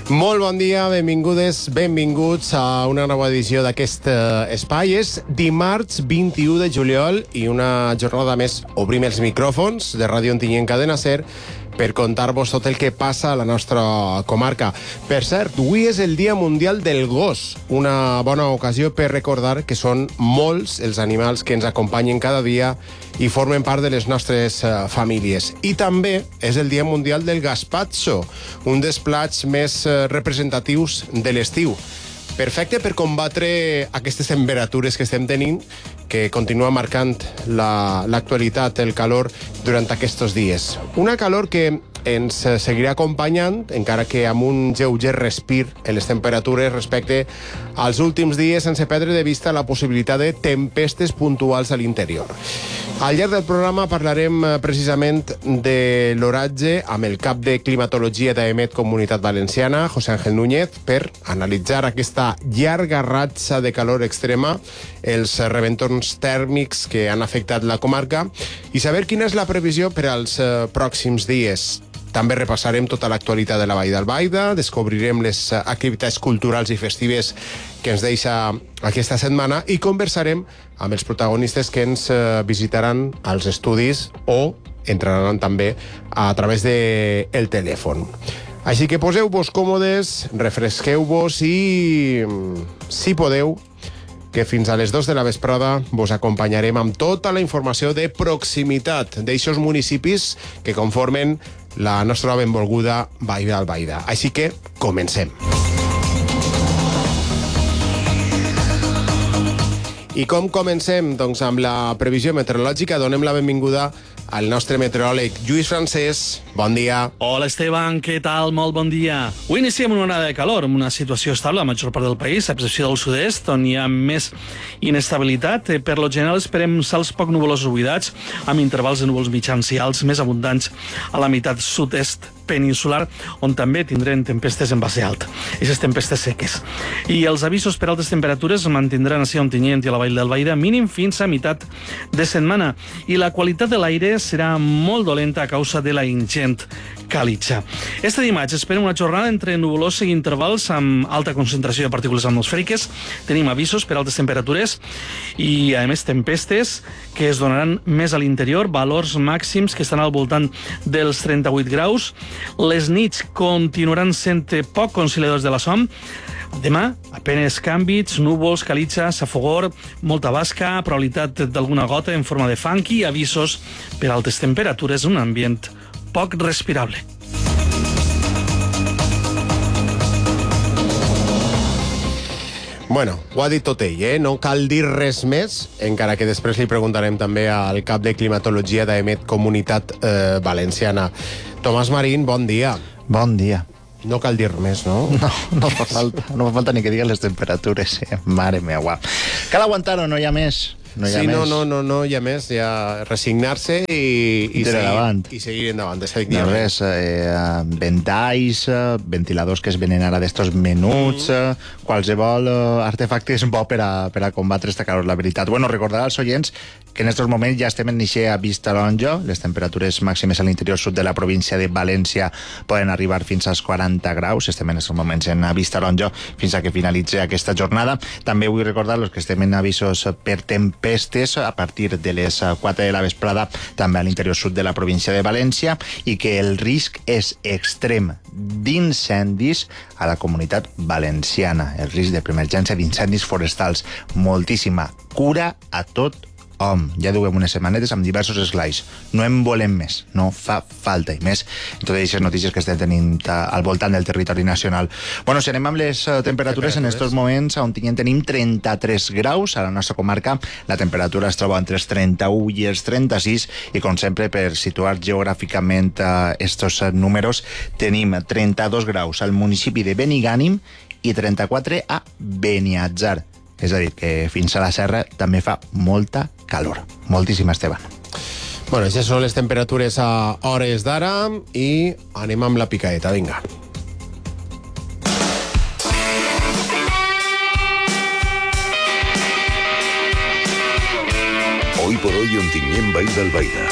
Molt bon dia, benvingudes, benvinguts a una nova edició d'aquest espai. És dimarts 21 de juliol i una jornada més obrim els micròfons de Ràdio Ontinyent Cadena Ser per contar-vos tot el que passa a la nostra comarca. Per cert, avui és el Dia Mundial del Gos, una bona ocasió per recordar que són molts els animals que ens acompanyen cada dia i formen part de les nostres famílies. I també és el Dia Mundial del Gazpacho, un dels plats més representatius de l'estiu. Perfecte per combatre aquestes temperatures que estem tenint, que continua marcant l'actualitat, el calor, durant aquests dies. Una calor que ens seguirà acompanyant, encara que amb un lleuger respir en les temperatures respecte als últims dies, sense perdre de vista la possibilitat de tempestes puntuals a l'interior. Al llarg del programa parlarem precisament de l'oratge amb el cap de climatologia d'EMET Comunitat Valenciana, José Ángel Núñez, per analitzar aquesta llarga ratxa de calor extrema, els rebentorns tèrmics que han afectat la comarca i saber quina és la previsió per als pròxims dies. També repassarem tota l'actualitat de la Vall d'Albaida, descobrirem les activitats culturals i festives que ens deixa aquesta setmana i conversarem amb els protagonistes que ens visitaran als estudis o entraran també a través del telèfon. Així que poseu-vos còmodes, refresqueu-vos i, si podeu, que fins a les 2 de la vesprada vos acompanyarem amb tota la informació de proximitat d'eixos municipis que conformen la nostra benvolguda Vall d'Albaida. Així que comencem. I com comencem? Doncs amb la previsió meteorològica donem la benvinguda al nostre meteoròleg Lluís Francesc. Bon dia. Hola, Esteban, què tal? Molt bon dia. Avui iniciem una onada de calor, amb una situació estable a la major part del país, a excepció del sud-est, on hi ha més inestabilitat. Per lo general esperem salts poc nuvolosos buidats, amb intervals de núvols mitjans i alts més abundants a la meitat sud-est peninsular, on també tindrem tempestes en base alt, aquestes tempestes seques. I els avisos per altes temperatures mantindran a Ontinyent i a la Vall d'Albaida mínim fins a meitat de setmana. I la qualitat de l'aire serà molt dolenta a causa de la ingent càlida. Este dimarts esperem una jornada entre nuvolosa i intervals amb alta concentració de partícules atmosfèriques. Tenim avisos per altes temperatures i, a més, tempestes que es donaran més a l'interior, valors màxims que estan al voltant dels 38 graus. Les nits continuaran sent poc conciliadors de la son. Demà, apenes canvis, núvols, calitza, safogor, molta basca, probabilitat d'alguna gota en forma de fang i avisos per altes temperatures en un ambient poc respirable. Bueno, ho ha dit tot ell, No cal dir res més, encara que després li preguntarem també al cap de climatologia d'EMET Comunitat Valenciana. Tomàs Marín, bon dia. Bon dia. No cal dir més, no? No fa falta. No fa falta ni que diguen les temperatures, Mare meva. Cal aguantar o no hi ha més? No hi ha més. No hi ha més. Ja resignar-se i seguir endavant. No res, ventalls, ventiladors que es venen ara d'estos menuts, qualsevol artefacte és bo per a combatre esta calor, la veritat. Bueno, recordar als oients que en estos moments ja estem en eixe avís taronja. Les temperatures màximes a l'interior sud de la província de València poden arribar fins als 40 graus. Estem en estos moments en avís taronja fins a que finalitzi aquesta jornada. També vull recordar los que estem en avisos per tempestes a partir de les 4 de la vesprada també a l'interior sud de la província de València i que el risc és extrem d'incendis a la comunitat valenciana. El risc de preemergència d'incendis forestals. Moltíssima cura a tot ja duem unes setmanetes amb diversos esglais. No en volem més, no fa falta i més en totes aquestes notícies que estem tenint al voltant del territori nacional. Bueno, si anem amb les temperatures, en estos moments a Ontinyent tenim 33 graus a la nostra comarca. La temperatura es troba entre els 31 i els 36 i, com sempre, per situar geogràficament estos números, tenim 32 graus al municipi de Benigànim i 34 a Beniatjar. És a dir, que fins a la serra també fa molta calor. Moltíssima, Esteban. Bueno, aquestes són les temperatures a hores d'ara i anem amb la picaeta, vinga. Hoy por hoy Ontinyent Vall d'Albaida.